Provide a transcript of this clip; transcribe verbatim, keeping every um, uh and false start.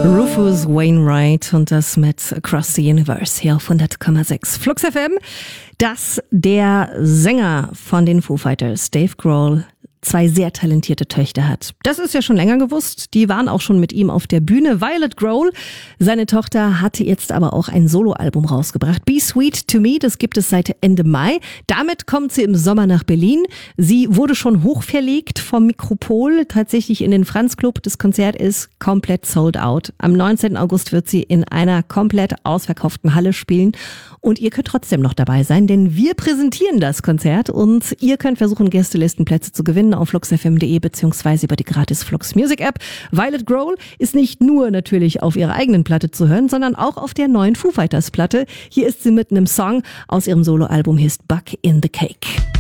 Rufus Wainwright und das mit Across the Universe hier auf hundert Komma sechs Flux F M, dass der Sänger von den Foo Fighters, Dave Grohl, zwei sehr talentierte Töchter hat. Das ist ja schon länger gewusst. Die waren auch schon mit ihm auf der Bühne. Violet Grohl, seine Tochter, hatte jetzt aber auch ein Soloalbum rausgebracht. Be Sweet to Me, das gibt es seit Ende Mai. Damit kommt sie im Sommer nach Berlin. Sie wurde schon hochverlegt vom Mikropol, tatsächlich in den Franz Club. Das Konzert ist komplett sold out. Am neunzehnten August wird sie in einer komplett ausverkauften Halle spielen. Und ihr könnt trotzdem noch dabei sein, denn wir präsentieren das Konzert und ihr könnt versuchen, Gästelistenplätze zu gewinnen auf flux f m punkt de beziehungsweise über die gratis Flux Music App. Violet Grohl ist nicht nur natürlich auf ihrer eigenen Platte zu hören, sondern auch auf der neuen Foo Fighters Platte. Hier ist sie mit einem Song aus ihrem Soloalbum, heißt Bug in the Cake.